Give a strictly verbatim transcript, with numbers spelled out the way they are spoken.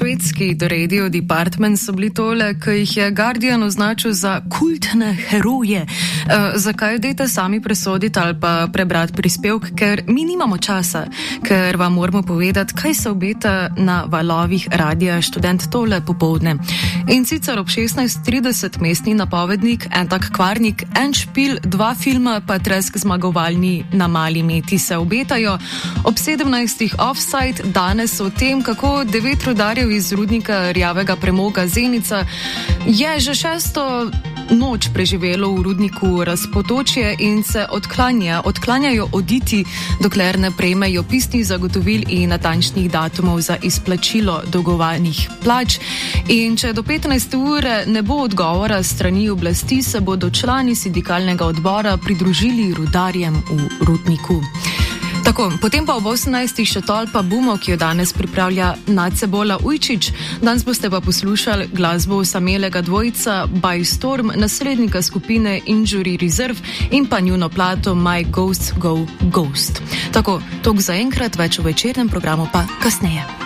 švedski The Radio Department so bili tole, ki jih je Guardian označil za kultne heroje. Uh, zakaj dajte sami presoditi ali pa prebrati prispevk, ker mi nimamo časa, ker vam moramo povedati, kaj se obeta na valovih Radia Študent tole popovdne. In sicer ob šestnajst trideset mestni napovednik, en tak kvarnik, en špil, dva filma pa tresk zmagovalni na mali meti se obetajo. Ob sedemnajstih Offside, danes o tem, kako devet rudarjev iz rudnika rjavega premoga Zenica je že šesto noč preživelo v rudniku Razpotočje in se odklanja, odklanjajo oditi, dokler ne prejmejo pisnih zagotovil in natančnih datumov za izplačilo dolgovanih plač. In če do petnajste ure ne bo odgovora strani oblasti, se bodo člani sindikalnega odbora pridružili rudarjem v rudniku. Tako, potem pa ob osemnajstih še tolpa Bumo, ki jo danes pripravlja Nacebola Ujčič. Danes boste pa poslušali glasbo osamelega dvojca By Storm, naslednika skupine Injury Reserve in pa njuno plato My Ghosts Go Ghost. Tako, tok za enkrat, več v večernem programu pa kasneje.